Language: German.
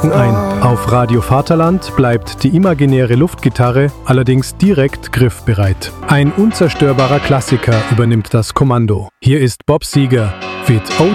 packen ein. Auf Radio Vaterland bleibt die imaginäre Luftgitarre allerdings direkt griffbereit. Ein unzerstörbarer Klassiker übernimmt das Kommando. Hier ist Bob Seger mit